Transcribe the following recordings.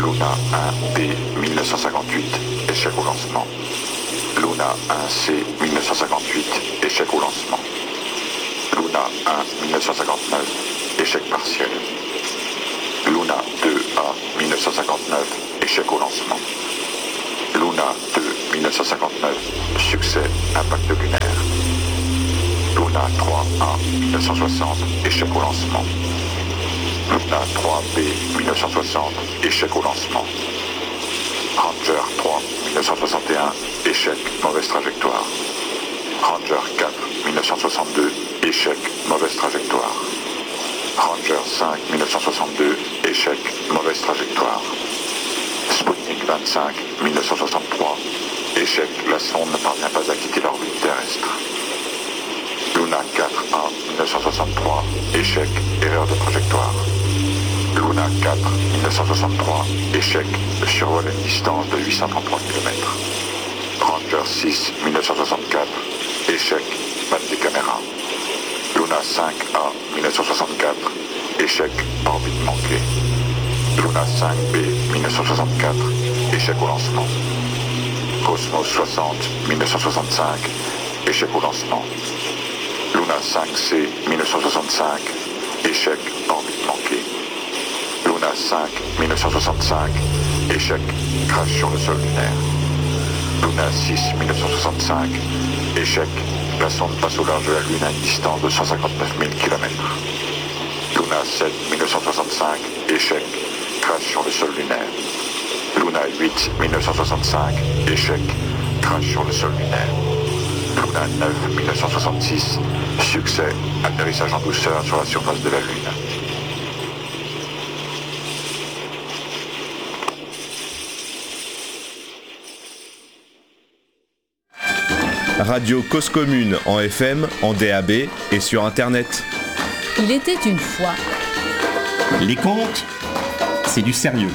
Luna 1B 1958, échec au lancement. Luna 1C 1958, échec au lancement. Luna 1 1959, échec partiel. Luna 2A 1959, échec au lancement. Luna 2 1959, succès, impact lunaire. Luna 3A 1960, échec au lancement. Luna 3B 1960, échec au lancement. Ranger 3 1961, échec, mauvaise trajectoire. Ranger 4 1962, échec, mauvaise trajectoire. Ranger 5 1962, échec, mauvaise trajectoire. Sputnik 25 1963, échec, la sonde ne parvient pas à quitter l'orbite terrestre. Luna 4A 1963, échec, erreur de trajectoire. Luna 4 1963, échec, survol à une distance de 833 km. Ranger 6 1964, échec, panne des caméras. Luna 5A 1964, échec, orbite manquée. Luna 5B 1964, échec au lancement. Cosmos 60 1965, échec au lancement. Luna 5C 1965, échec, orbite manquée. Luna 5 1965, échec, crash sur le sol lunaire. Luna 6 1965, échec, la sonde passe au large de la Lune à une distance de 159 000 km. Luna 7 1965, échec, crash sur le sol lunaire. Luna 8 1965, échec, crash sur le sol lunaire. Luna 9 1966, succès, atterrissage en douceur sur la surface de la Lune. Radio Cause Commune en FM, en DAB et sur Internet. Il était une fois. Les contes, c'est du sérieux.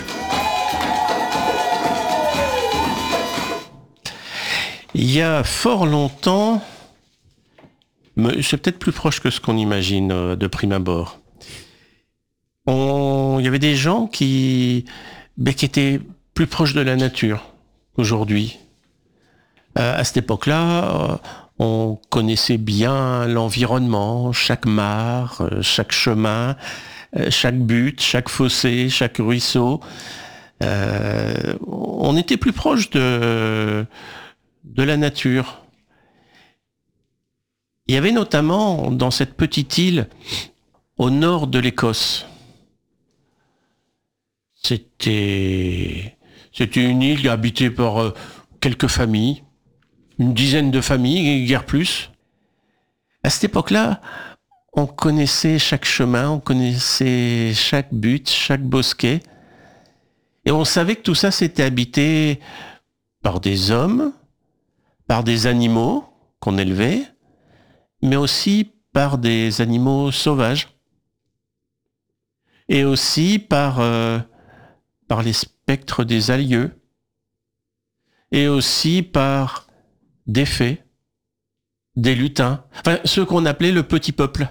Il y a fort longtemps, mais c'est peut-être plus proche que ce qu'on imagine de prime abord. Il y avait des gens qui étaient plus proches de la nature qu'aujourd'hui. À cette époque-là, on connaissait bien l'environnement, chaque mare, chaque chemin, chaque butte, chaque fossé, chaque ruisseau. On était plus proche de la nature. Il y avait notamment dans cette petite île au nord de l'Écosse. C'était une île habitée par quelques familles, une dizaine de familles, guère plus. À cette époque-là, on connaissait chaque chemin, on connaissait chaque butte, chaque bosquet. Et on savait que tout ça s'était habité par des hommes, par des animaux qu'on élevait, mais aussi par des animaux sauvages. Et aussi par les spectres des alieux. Et aussi par des fées, des lutins, enfin ceux qu'on appelait le petit peuple.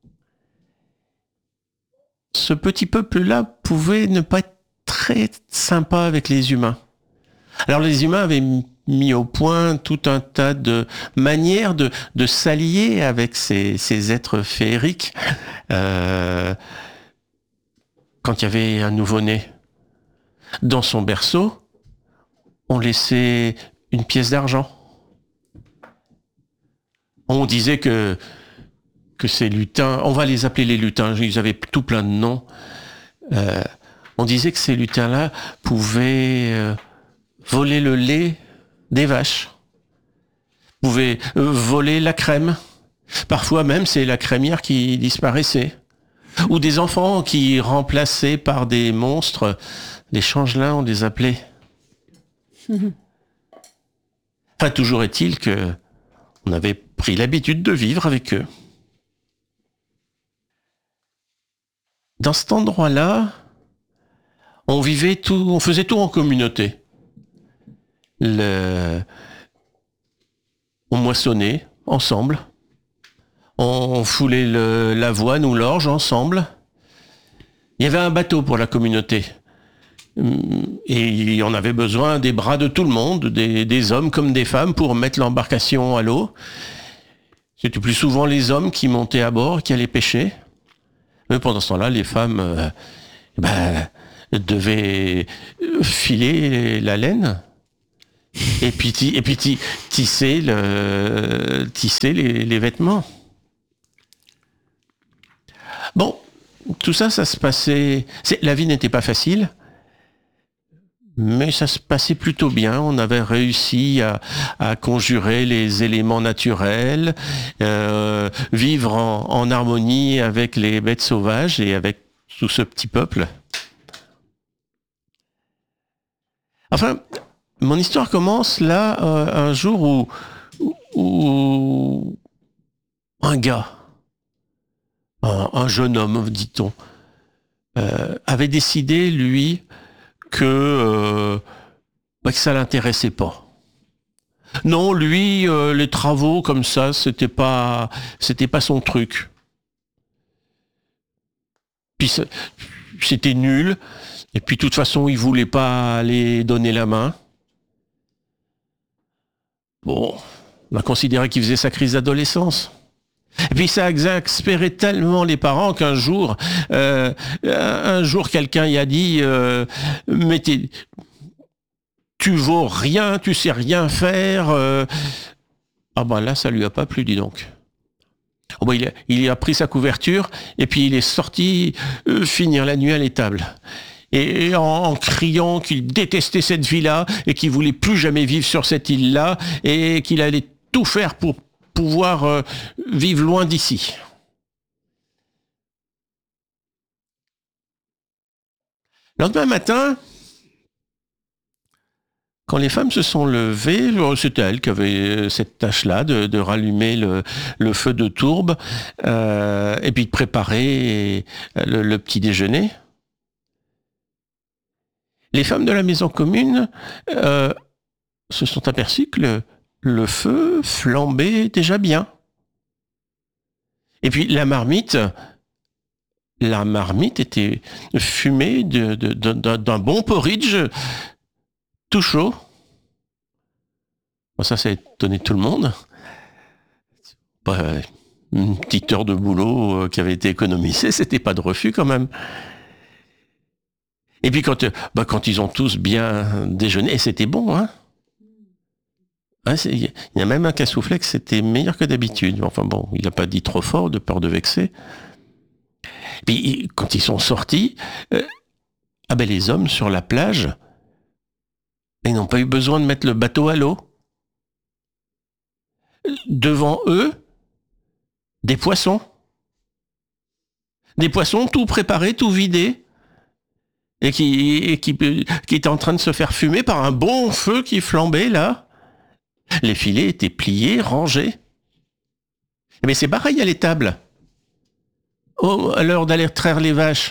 Ce petit peuple-là pouvait ne pas être très sympa avec les humains. Alors les humains avaient mis au point tout un tas de manières de s'allier avec ces êtres féeriques. Quand il y avait un nouveau-né dans son berceau, on laissait une pièce d'argent. On disait que ces lutins, on va les appeler les lutins, ils avaient tout plein de noms. On disait que ces lutins-là pouvaient voler le lait des vaches, pouvaient voler la crème. Parfois même, c'est la crémière qui disparaissait. Ou des enfants qui remplaçaient par des monstres, les changelins, on les appelait. Enfin, toujours est-il que on avait pris l'habitude de vivre avec eux. Dans cet endroit-là, on faisait tout en communauté. On moissonnait ensemble. On foulait l'avoine ou l'orge ensemble. Il y avait un bateau pour la communauté Et on avait besoin des bras de tout le monde, des hommes comme des femmes, pour mettre l'embarcation à l'eau. C'était plus souvent les hommes qui montaient à bord, qui allaient pêcher. Mais pendant ce temps-là, les femmes devaient filer la laine et puis tisser les vêtements. Bon, tout ça se passait... La vie n'était pas facile, mais ça se passait plutôt bien. On avait réussi à conjurer les éléments naturels, vivre en harmonie avec les bêtes sauvages et avec tout ce petit peuple. Enfin, mon histoire commence là, un jour où un gars, un jeune homme, dit-on, avait décidé, lui, que ça l'intéressait pas. Non, lui, les travaux comme ça, c'était pas son truc. Puis c'était nul. Et puis de toute façon, il voulait pas aller donner la main. Bon, on a considéré qu'il faisait sa crise d'adolescence. Et puis ça a exaspéré tellement les parents qu'un jour, quelqu'un y a dit mais tu vaux rien, tu sais rien faire. Ah ben là, ça lui a pas plu, dis donc. Oh ben, il a pris sa couverture et puis il est sorti finir la nuit à l'étable. Et en criant qu'il détestait cette vie-là et qu'il voulait plus jamais vivre sur cette île-là et qu'il allait tout faire pour pouvoir vivre loin d'ici. Le lendemain matin, quand les femmes se sont levées, c'était elles qui avaient cette tâche-là de rallumer le feu de tourbe et puis de préparer le petit déjeuner. Les femmes de la maison commune se sont aperçues que le feu flambait déjà bien. Et puis la marmite était fumée d'un bon porridge tout chaud. Bon, ça a étonné tout le monde. Une petite heure de boulot qui avait été économisée, c'était pas de refus quand même. Et puis quand ils ont tous bien déjeuné, et c'était bon, hein. Il y a même un qui a soufflé que c'était meilleur que d'habitude. Enfin bon, il n'a pas dit trop fort, de peur de vexer. Puis quand ils sont sortis, les hommes sur la plage, ils n'ont pas eu besoin de mettre le bateau à l'eau. Devant eux, des poissons. Des poissons tout préparés, tout vidés. Et qui étaient en train de se faire fumer par un bon feu qui flambait là. Les filets étaient pliés, rangés. Mais c'est pareil à l'étable. À l'heure d'aller traire les vaches,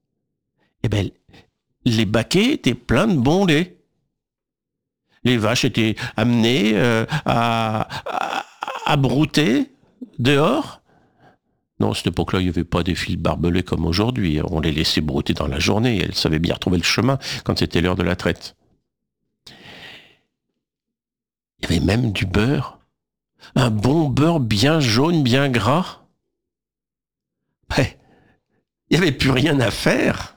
les baquets étaient pleins de bon lait. Les vaches étaient amenées à brouter dehors. Non, à cette époque-là, il n'y avait pas des fils barbelés comme aujourd'hui. On les laissait brouter dans la journée. Elles savaient bien retrouver le chemin quand c'était l'heure de la traite. Il y avait même du beurre. Un bon beurre bien jaune, bien gras. Il n'y avait plus rien à faire.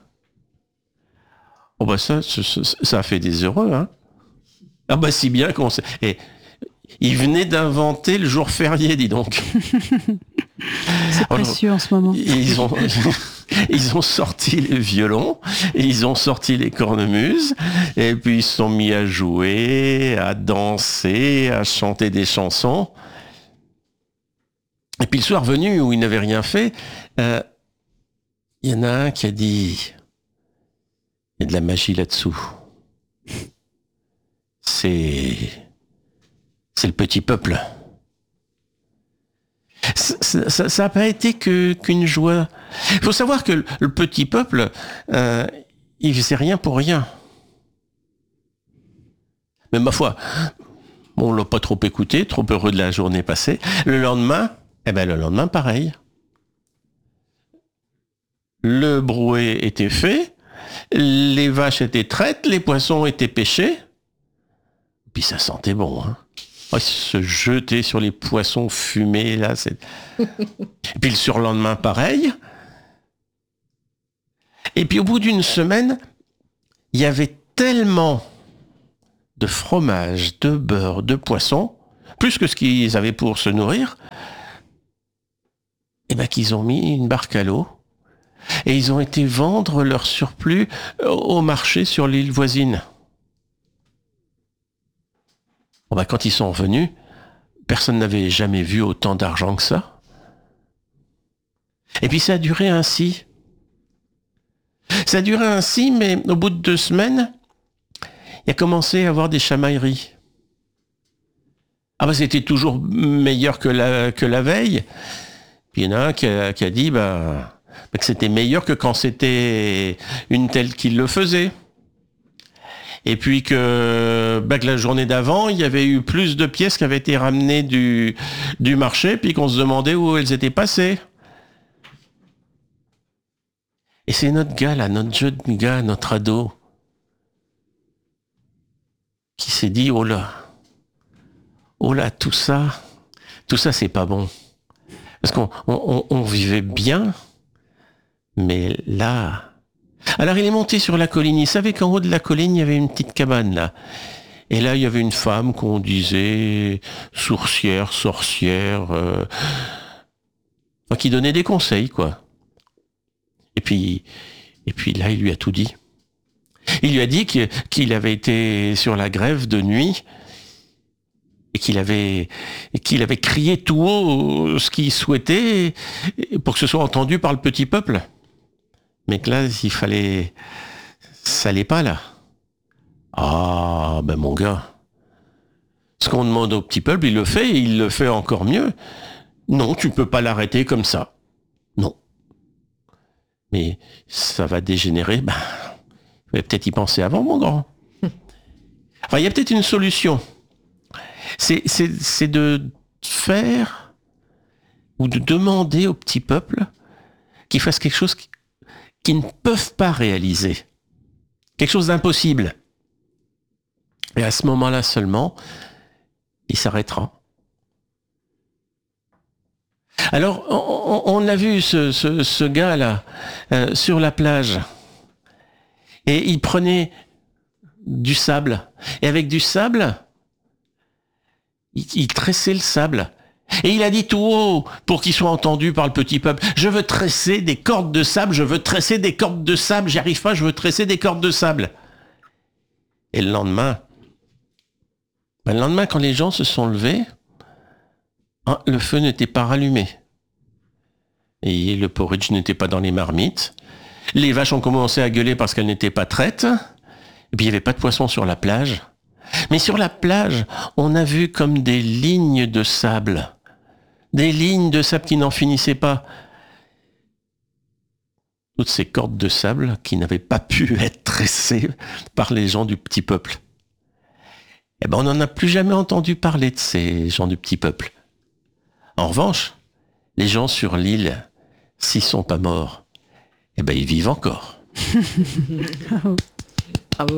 Oh ça a fait des heureux, hein. Si bien qu'on sait. Et ils venaient d'inventer le jour férié, dis donc. C'est précieux en ce moment. Ils ont sorti les violons, ils ont sorti les cornemuses, et puis ils se sont mis à jouer, à danser, à chanter des chansons. Et puis le soir venu, où ils n'avaient rien fait, il y en a un qui a dit « Il y a de la magie là-dessous. C'est le petit peuple. » Ça n'a pas été qu'une joie. Il faut savoir que le petit peuple, il faisait rien pour rien. Mais ma foi, on l'a pas trop écouté, trop heureux de la journée passée. Le lendemain, pareil. Le brouet était fait, les vaches étaient traites, les poissons étaient pêchés. Puis ça sentait bon, hein. Oh, se jeter sur les poissons fumés, là, c'est... Et puis le surlendemain, pareil. Et puis au bout d'une semaine, il y avait tellement de fromage, de beurre, de poisson, plus que ce qu'ils avaient pour se nourrir, et ben qu'ils ont mis une barque à l'eau et ils ont été vendre leur surplus au marché sur l'île voisine. Bon ben, quand ils sont revenus, personne n'avait jamais vu autant d'argent que ça. Et puis ça a duré ainsi. Ça a duré ainsi, mais au bout de 2 semaines, il a commencé à avoir des chamailleries. Ah ben c'était toujours meilleur que la veille. Puis il y en a un qui a dit que c'était meilleur que quand c'était une telle qui le faisait. Et puis que la journée d'avant, il y avait eu plus de pièces qui avaient été ramenées du marché, puis qu'on se demandait où elles étaient passées. Et c'est notre gars là, notre jeune gars, notre ado, qui s'est dit, oh là, tout ça c'est pas bon. Parce qu'on vivait bien, mais là... Alors il est monté sur la colline, il savait qu'en haut de la colline, il y avait une petite cabane là. Et là, il y avait une femme qu'on disait sourcière, sorcière, qui donnait des conseils, quoi. Et puis là, il lui a tout dit. Il lui a dit qu'il avait été sur la grève de nuit et qu'il avait crié tout haut ce qu'il souhaitait pour que ce soit entendu par le petit peuple. Mais que là, ça allait pas là. Ah, ben mon gars, ce qu'on demande au petit peuple, il le fait et il le fait encore mieux. Non, tu peux pas l'arrêter comme ça. Non. Mais ça va dégénérer, il fallait peut-être y penser avant, mon grand. Enfin, il y a peut-être une solution. C'est de faire ou de demander au petit peuple qu'il fasse quelque chose qu'ils ne peuvent pas réaliser. Quelque chose d'impossible. Et à ce moment-là seulement, il s'arrêtera. Alors, on a vu ce gars-là sur la plage. Et il prenait du sable. Et avec du sable, il tressait le sable. Et il a dit tout haut, pour qu'il soit entendu par le petit peuple, je veux tresser des cordes de sable, j'y arrive pas, je veux tresser des cordes de sable. Et le lendemain, quand les gens se sont levés, le feu n'était pas rallumé. Et le porridge n'était pas dans les marmites. Les vaches ont commencé à gueuler parce qu'elles n'étaient pas traites. Et puis il n'y avait pas de poissons sur la plage. Mais sur la plage, on a vu comme des lignes de sable. Des lignes de sable qui n'en finissaient pas. Toutes ces cordes de sable qui n'avaient pas pu être tressées par les gens du petit peuple. Eh ben, on n'en a plus jamais entendu parler de ces gens du petit peuple. En revanche, les gens sur l'île, s'ils sont pas morts, eh ben, ils vivent encore. Bravo.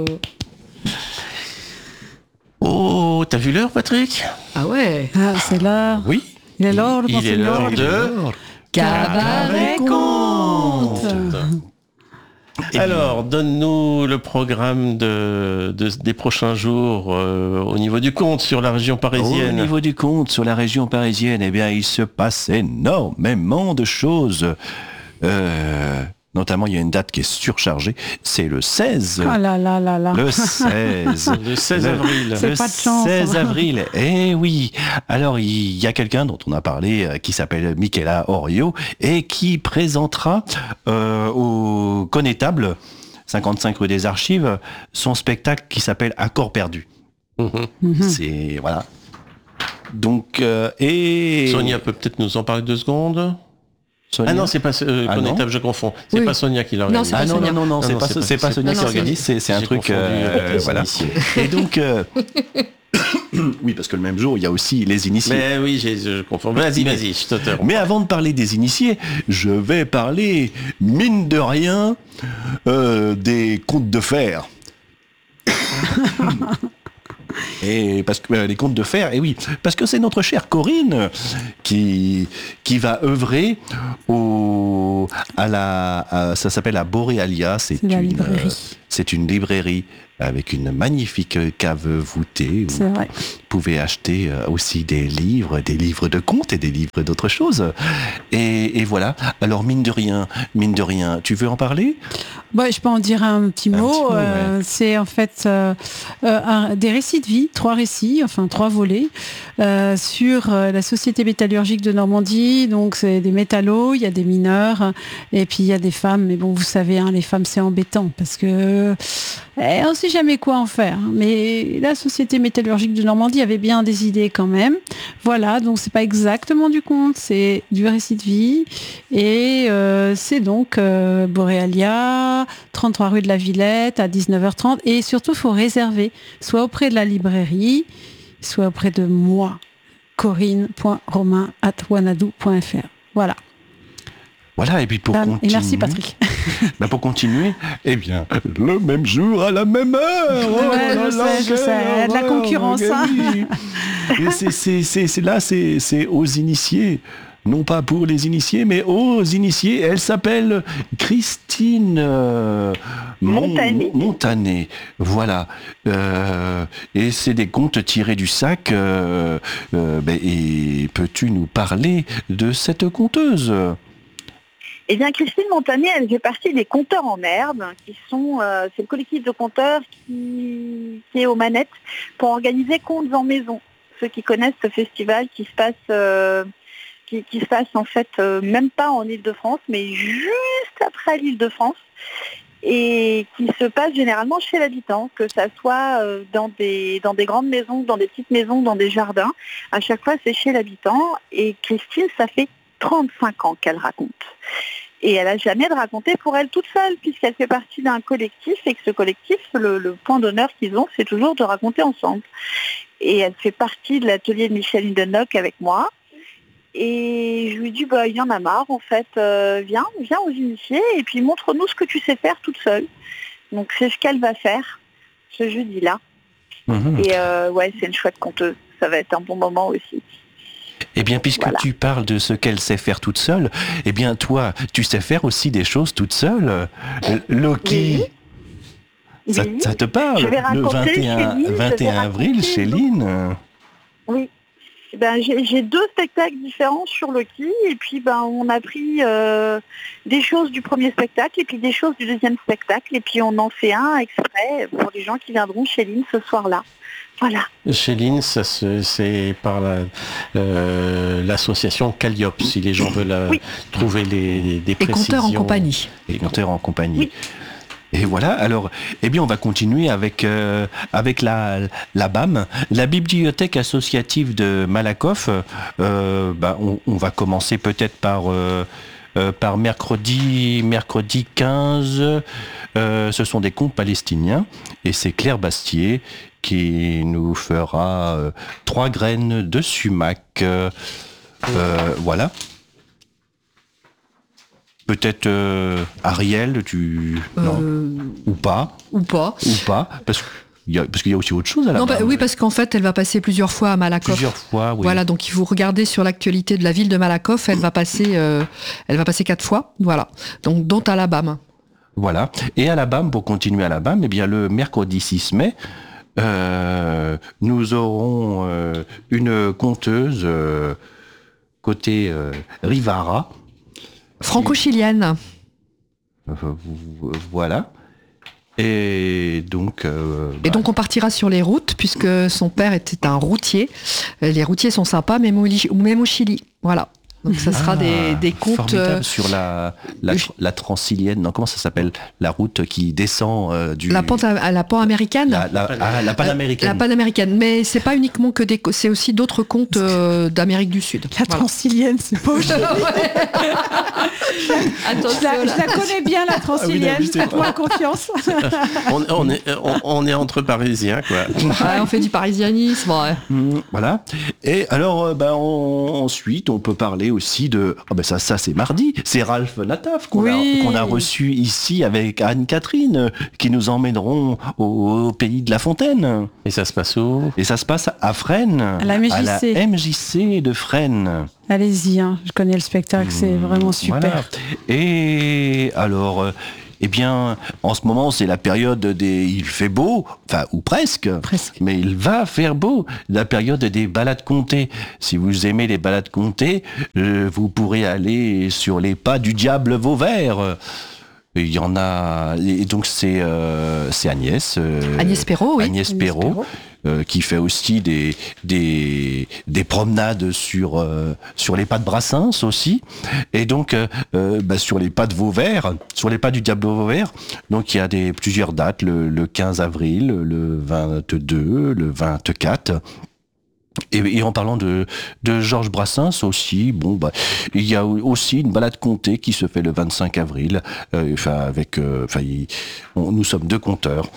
Oh, t'as vu l'heure, Patrick? Ah ouais. Ah, c'est l'heure. Oui. Il est l'heure de Il est l'heure de Cabaret Conte. Alors, donne-nous le programme des prochains jours au niveau du conte sur la région parisienne. Au niveau du conte sur la région parisienne, eh bien, il se passe énormément de choses. Notamment, il y a une date qui est surchargée, c'est le 16. Ah là là là là. Le 16. Le 16 avril. C'est Le pas de chance. 16 avril. Eh oui. Alors, il y a quelqu'un dont on a parlé qui s'appelle Michaela Orio et qui présentera au Connétable, 55 rue des Archives, son spectacle qui s'appelle Accords perdus. C'est, voilà. Donc, et... Sonia peut peut-être nous en parler 2 secondes. Sonia. Ah non, c'est pas Connétable, je confonds. C'est Oui. pas Sonia qui l'organise. Non, c'est pas Sonia. Non, c'est pas Sonia qui non, organise, c'est un J'ai truc, confondu, voilà. Et donc, Oui, parce que le même jour, il y a aussi les initiés. Mais oui, je confonds. Vas-y, je te Mais avant de parler des initiés, je vais parler, mine de rien, des contes de fer. Et parce que les contes de fer, et oui, parce que c'est notre chère Corinne qui va œuvrer ça s'appelle la Borealia, c'est la librairie. C'est une librairie avec une magnifique cave voûtée. C'est vrai. Vous pouvez acheter aussi des livres de contes et des livres d'autres choses. Et voilà. Alors mine de rien, tu veux en parler ? Je peux en dire un petit mot. Ouais. C'est en fait des récits de vie, 3 récits, enfin 3 volets, sur la Société métallurgique de Normandie. Donc c'est des métallos, il y a des mineurs, et puis il y a des femmes. Mais bon, vous savez, les femmes c'est embêtant parce que on ne sait jamais quoi en faire. Mais la Société métallurgique de Normandie avait bien des idées quand même. Voilà, donc c'est pas exactement du conte, c'est du récit de vie. Et c'est donc Borealia, 33 rue de la Villette, à 19h30. Et surtout, il faut réserver, soit auprès de la librairie, soit auprès de moi, corinne.romain@wanadoo.fr. Voilà. Voilà, et puis pour continuer... Et merci Patrick. Pour continuer, eh bien, le même jour à la même heure. Je sais, de la concurrence. Oui. Et c'est aux initiés. Non pas pour les initiés, mais aux initiés. Elle s'appelle Christine Montané. Voilà. Et c'est des contes tirés du sac. Et peux-tu nous parler de cette conteuse ? Eh bien, Christine Montané, elle fait partie des Conteurs en herbe, qui sont, c'est le collectif de conteurs qui est aux manettes pour organiser Contes en maison. Ceux qui connaissent ce festival qui se passe en fait même pas en Île-de-France, mais juste après l'Île-de-France, et qui se passe généralement chez l'habitant, que ça soit dans des grandes maisons, dans des petites maisons, dans des jardins. À chaque fois, c'est chez l'habitant. Et Christine, ça fait 35 ans qu'elle raconte. Et elle n'a jamais de raconter pour elle toute seule, puisqu'elle fait partie d'un collectif, et que ce collectif, le point d'honneur qu'ils ont, c'est toujours de raconter ensemble. Et elle fait partie de l'atelier de Michel Hindenburg avec moi. Et je lui dis, il y en a marre, en fait, viens aux initiés, et puis montre-nous ce que tu sais faire toute seule. Donc c'est ce qu'elle va faire, ce jeudi-là. Mmh. Et c'est une chouette conteuse, ça va être un bon moment aussi. Eh bien, puisque tu parles de ce qu'elle sait faire toute seule, eh bien, toi, tu sais faire aussi des choses toute seule. Loki, oui. Ça te parle ? Le 21 avril, chez Lynn. Oui. J'ai 2 spectacles différents sur Loki, et puis on a pris des choses du premier spectacle, et puis des choses du deuxième spectacle, et puis on en fait un exprès pour les gens qui viendront chez Lynn ce soir-là. Voilà. Chez Lynn, c'est par l'association Calliope, si les gens veulent trouver des précisions. Et Conteurs en compagnie. Et Conteurs en compagnie. Oui. Et voilà, alors, eh bien, on va continuer avec la BAM, la Bibliothèque associative de Malakoff. On va commencer peut-être par mercredi 15. Ce sont des contes palestiniens, et c'est Claire Bastier qui nous fera 3 graines de sumac. Voilà. Peut-être Ariel, ou pas. Parce qu'il y a aussi autre chose à la base. Oui, parce qu'en fait, elle va passer plusieurs fois à Malakoff. Plusieurs fois, oui. Voilà, donc il faut regarder sur l'actualité de la ville de Malakoff. Elle va passer 4 fois, voilà. Donc, dont à la BAM. Voilà. Et à la BAM, pour continuer à la BAM, eh bien, le mercredi 6 mai, nous aurons une conteuse côté Rivara. Franco-chilienne. Voilà. Et donc... donc on partira sur les routes, puisque son père était un routier. Les routiers sont sympas, même au Chili. Voilà. Donc ça sera des contes... Formidable, sur la Transilienne, non, comment ça s'appelle? La route qui descend du... La pente américaine. La panaméricaine. La panaméricaine, mais c'est pas uniquement que c'est aussi d'autres contes d'Amérique du Sud. La Transilienne, c'est pas joli. Attention, je la connais bien, la Transilienne. Faites-moi confiance. On est entre Parisiens, quoi. Ouais, on fait du parisianisme. Ouais. Voilà. Et alors, ensuite, on peut parler aussi de... ça c'est mardi. C'est Ralph Nataf qu'on a reçu ici avec Anne-Catherine, qui nous emmèneront au pays de La Fontaine. Et ça se passe où? Et ça se passe à Fresnes. À la MJC de Fresnes. Allez-y, je connais le spectacle, c'est vraiment super. Voilà. Et alors... en ce moment, c'est la période il fait beau, enfin, ou presque, mais il va faire beau, la période des balades comptées. Si vous aimez les balades comptées, vous pourrez aller sur les pas du diable Vauvert. Il y en a, et donc c'est Agnès. Agnès Perrault, oui. Agnès Perrault. Qui fait aussi des promenades sur les pas de Brassens aussi, et donc sur les pas de Vauvert, sur les pas du diable Vauvert. Donc il y a plusieurs dates, le 15 avril, le 22, le 24. Et en parlant de Georges Brassens aussi, il y a aussi une balade comptée qui se fait le 25 avril. Nous sommes 2 conteurs.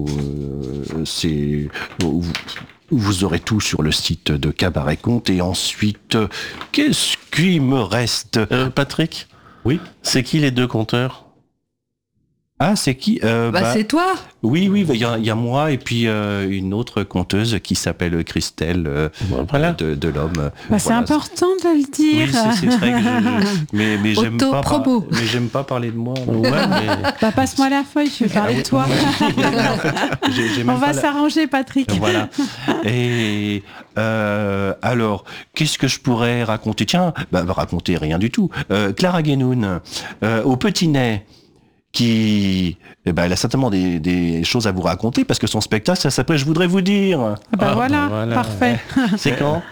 Vous aurez tout sur le site de Cabaret Conte. Et ensuite, qu'est-ce qui me reste? Patrick? Oui. C'est qui les 2 conteurs? Ah, c'est qui? C'est toi. Oui, il y a moi et puis une autre conteuse qui s'appelle Christelle de l'Homme. C'est important de le dire. Oui, c'est vrai que mais j'aime pas parler de moi. Ouais, mais... passe-moi la feuille, je vais parler de toi. On va s'arranger, Patrick. Voilà. Et alors, qu'est-ce que je pourrais raconter? Tiens, raconter rien du tout. Clara Guénoun, au Petit Nez, elle a certainement des choses à vous raconter, parce que son spectacle, ça s'appelle Je voudrais vous dire. Voilà, parfait. C'est quand?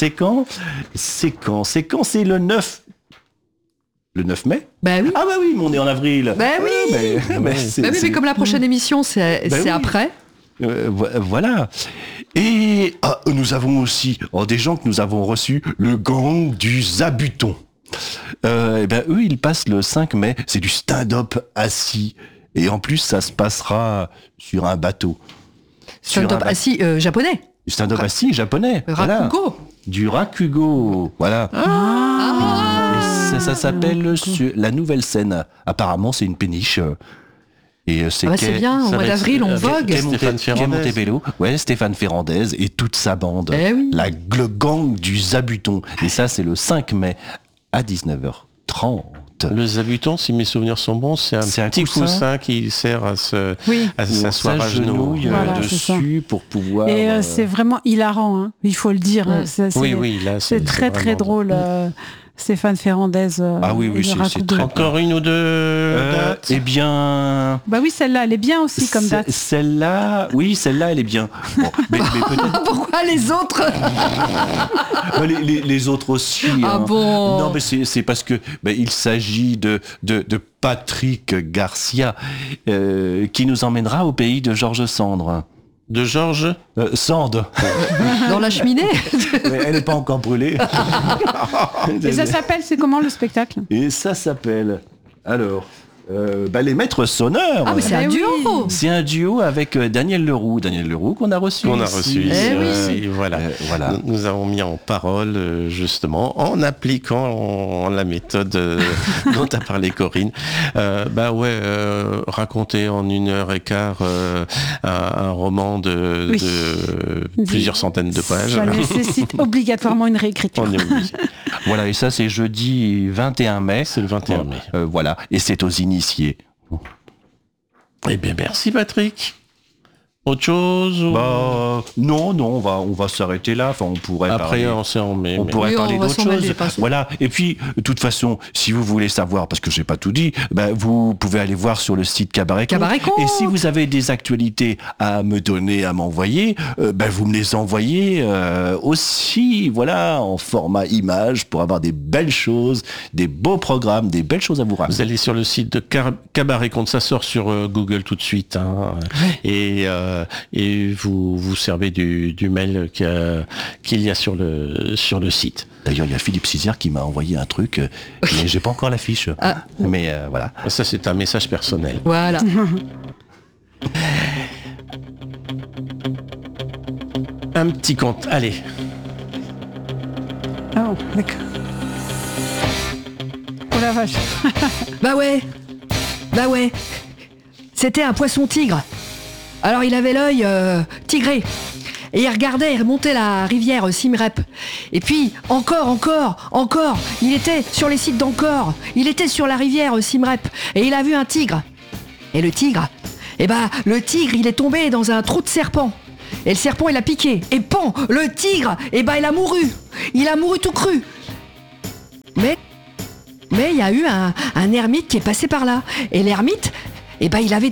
C'est le 9. Le 9 mai? Oui. Ah oui, mais on est en avril. Oui. Mais comme la prochaine émission, c'est après. Voilà. Et nous avons aussi des gens que nous avons reçus, le gang du Zabuton. Eux, ils passent le 5 mai. C'est du stand-up assis. Et en plus, ça se passera sur un bateau. Stand-up assis japonais. Du stand-up assis japonais. Rakugo. Voilà. Du Rakugo. Voilà. Et ça s'appelle la nouvelle scène. Apparemment, c'est une péniche. Et c'est bien, au mois d'avril, on vogue. Stéphane Montebello, Stéphane Ferrandez et toute sa bande. Oui. Le gang du Zabuton. Et ça, c'est le 5 mai. À 19h30. Le Zabuton, si mes souvenirs sont bons, c'est un petit coussin qui sert à s'asseoir à genoux dessus pour pouvoir... Et c'est vraiment hilarant, hein, il faut le dire. Oui, là, c'est très très drôle. Stéphane Ferrandez. C'est très... Encore une ou 2 dates? Oui, celle-là, elle est bien aussi comme date. Celle-là, elle est bien. Bon, mais peut-être... Pourquoi les autres? les autres aussi. Bon? Non, mais c'est parce que il s'agit de Patrick Garcia qui nous emmènera au pays de Georges Sand. De Georges Sand. Dans la cheminée. Mais elle n'est pas encore brûlée. Et ça s'appelle, c'est comment le spectacle? Et ça s'appelle, alors... les maîtres sonneurs. Ah, mais c'est un duo. C'est un duo avec Daniel Leroux. Daniel Leroux qu'on a reçu. Et voilà. Nous avons mis en parole, justement, en appliquant la méthode dont a parlé Corinne. Raconter en 1h15 un roman de plusieurs centaines de pages. Ça nécessite obligatoirement une réécriture. On est obligé. Voilà, et ça c'est jeudi 21 mai. C'est le 21 mai. Voilà, et c'est aux initiés. Eh bien, merci Patrick. Autre chose ou... Non, on va s'arrêter là. Enfin, on pourrait Après, parler. On pourrait Oui, parler on va d'autres s'en mêler, choses. pas ça. Voilà. Et puis, de toute façon, si vous voulez savoir, parce que j'ai pas tout dit, vous pouvez aller voir sur le site Cabaret Conte. Cabaret Conte. Et si vous avez des actualités à me donner, à m'envoyer, vous me les envoyez aussi, voilà, en format image pour avoir des belles choses, des beaux programmes, des belles choses à vous ramener. Vous allez sur le site de Cabaret Conte, ça sort sur Google tout de suite, hein, et vous servez du mail qu'il y a sur le site. D'ailleurs, il y a Philippe Cizière qui m'a envoyé un truc, mais j'ai pas encore la fiche. Ah. Mais voilà. Ça, c'est un message personnel. Voilà. Un petit compte, allez. Ah bon, d'accord. Oh la vache. Bah ouais. C'était un poisson tigre. Alors il avait l'œil tigré. Et il regardait, il remontait la rivière Simrep. Et puis, encore, il était sur les sites d'Encore. Il était sur la rivière Simrep. Et il a vu un tigre. Et le tigre, il est tombé dans un trou de serpent. Et le serpent, il a piqué. Et pan, le tigre, il a mouru. Il a mouru tout cru. Mais il y a eu un ermite qui est passé par là. Et l'ermite, il avait